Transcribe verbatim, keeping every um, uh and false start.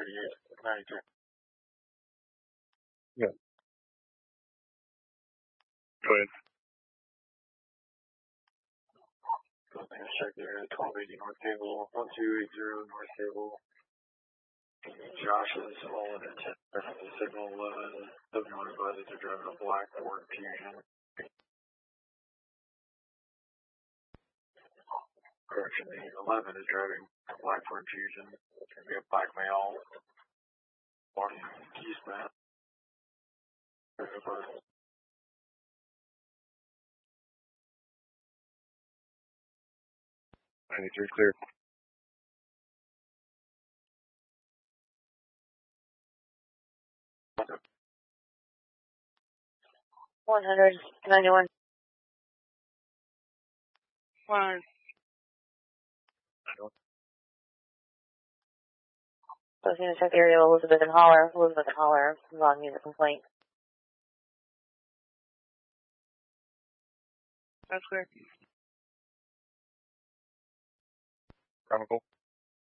thirty-eight, ninety-two. Yeah. Go ahead. Check there, twelve eighty North Table, one two eight zero North Table. Josh is all in at ten, signal eleven, seventy-one advises are driving a black Ford Fusion. Correction, the eleven is driving a black Ford Fusion. It's going to be a black male. Morning, eastbound. ninety-three clear. one hundred ninety-one. one hundred. So I was going to check the area of Elizabeth and Holler. Elizabeth and Holler is on unit complaint. That's clear. Chronicle.